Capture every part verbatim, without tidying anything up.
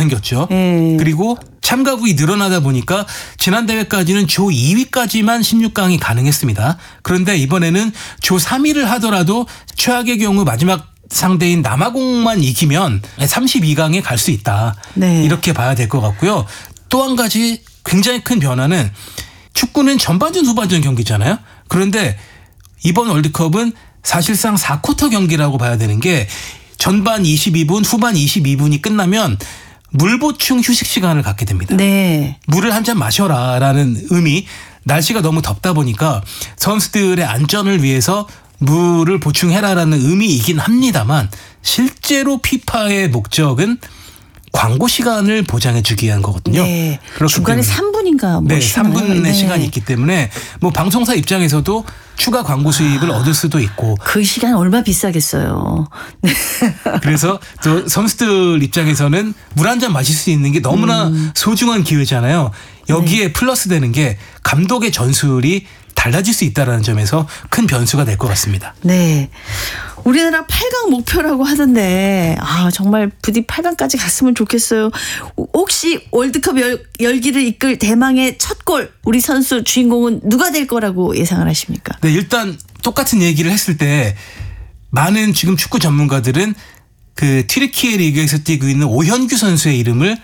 생겼죠. 네. 그리고 참가국이 늘어나다 보니까 지난 대회까지는 조 이 위까지만 십육 강이 가능했습니다. 그런데 이번에는 조 삼 위를 하더라도 최악의 경우 마지막 상대인 남아공만 이기면 삼십이 강에 갈 수 있다. 네. 이렇게 봐야 될 것 같고요. 또 한 가지 굉장히 큰 변화는 축구는 전반전 후반전 경기잖아요. 그런데 이번 월드컵은 사실상 사 쿼터 경기라고 봐야 되는 게 전반 이십이 분, 후반 이십이 분이 끝나면 물 보충 휴식 시간을 갖게 됩니다. 네. 물을 한 잔 마셔라라는 의미. 날씨가 너무 덥다 보니까 선수들의 안전을 위해서 물을 보충해라라는 의미이긴 합니다만 실제로 피파의 목적은 광고 시간을 보장해 주기 위한 거거든요. 네. 중간에 삼 분인가 뭐 네, 쉬나요? 삼 분의 네. 시간이 있기 때문에 뭐 방송사 입장에서도 추가 광고 수입을 아, 얻을 수도 있고. 그 시간 얼마 비싸겠어요. 네. 그래서 또 선수들 입장에서는 물 한 잔 마실 수 있는 게 너무나 음. 소중한 기회잖아요. 여기에 네. 플러스 되는 게 감독의 전술이 달라질 수 있다는 점에서 큰 변수가 될 것 같습니다. 네. 우리나라 팔 강 목표라고 하던데 아 정말 부디 팔 강까지 갔으면 좋겠어요. 혹시 월드컵 열, 열기를 이끌 대망의 첫 골 우리 선수 주인공은 누가 될 거라고 예상을 하십니까? 네, 일단 똑같은 얘기를 했을 때 많은 지금 축구 전문가들은 그 튀르키예 리그에서 뛰고 있는 오현규 선수의 이름을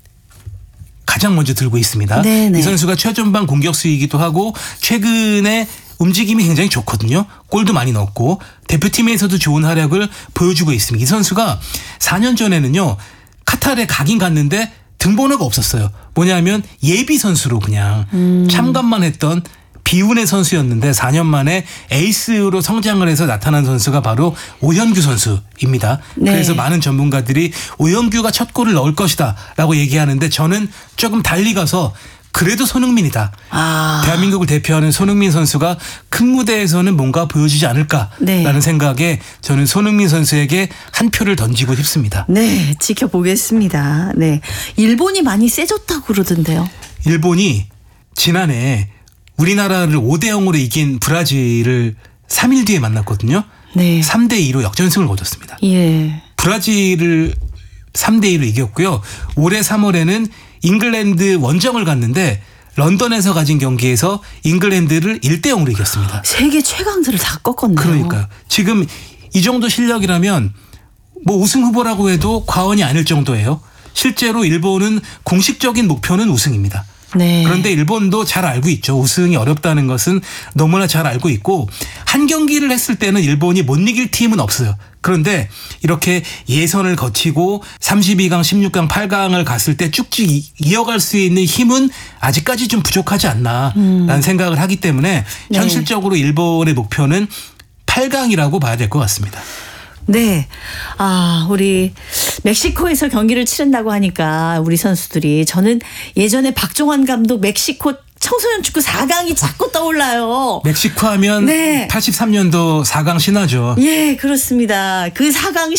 가장 먼저 들고 있습니다. 네네. 이 선수가 최전방 공격수이기도 하고 최근에 움직임이 굉장히 좋거든요. 골도 많이 넣었고 대표팀에서도 좋은 활약을 보여주고 있습니다. 이 선수가 사 년 전에는요. 카타르에 가긴 갔는데 등번호가 없었어요. 뭐냐면 예비 선수로 그냥 음. 참관만 했던 비운의 선수였는데 사 년 만에 에이스로 성장을 해서 나타난 선수가 바로 오현규 선수입니다. 네. 그래서 많은 전문가들이 오현규가 첫 골을 넣을 것이다 라고 얘기하는데 저는 조금 달리 가서 그래도 손흥민이다. 아. 대한민국을 대표하는 손흥민 선수가 큰 무대에서는 뭔가 보여주지 않을까라는 네. 생각에 저는 손흥민 선수에게 한 표를 던지고 싶습니다. 네, 지켜보겠습니다. 네, 일본이 많이 세졌다고 그러던데요. 일본이 지난해 우리나라를 오 대 영으로 이긴 브라질을 삼 일 뒤에 만났거든요. 네. 삼 대 이로 역전승을 거뒀습니다. 예. 브라질을 삼 대 이로 이겼고요. 올해 삼월에는 잉글랜드 원정을 갔는데 런던에서 가진 경기에서 잉글랜드를 일 대 영으로 이겼습니다. 세계 최강들을 다 꺾었네요. 그러니까요. 지금 이 정도 실력이라면 뭐 우승 후보라고 해도 과언이 아닐 정도예요. 실제로 일본은 공식적인 목표는 우승입니다. 네. 그런데 일본도 잘 알고 있죠. 우승이 어렵다는 것은 너무나 잘 알고 있고 한 경기를 했을 때는 일본이 못 이길 팀은 없어요. 그런데 이렇게 예선을 거치고 삼십이 강, 십육 강, 팔 강을 갔을 때 쭉쭉 이어갈 수 있는 힘은 아직까지 좀 부족하지 않나라는 음. 생각을 하기 때문에 네. 현실적으로 일본의 목표는 팔 강이라고 봐야 될 것 같습니다. 네. 아, 우리 멕시코에서 경기를 치른다고 하니까 우리 선수들이 저는 예전에 박종환 감독 멕시코 청소년 축구 사 강이 자꾸 떠올라요. 멕시코 하면 네. 팔십삼 년도 사 강 신화죠. 예, 그렇습니다. 그 사 강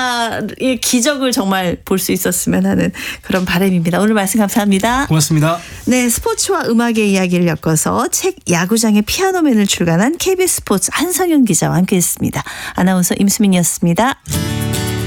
신화의 기적을 정말 볼 수 있었으면 하는 그런 바람입니다. 오늘 말씀 감사합니다. 고맙습니다. 네, 스포츠와 음악의 이야기를 엮어서 책 야구장의 피아노맨을 출간한 케이비에스 스포츠 한성윤 기자와 함께했습니다. 아나운서 임수민이었습니다.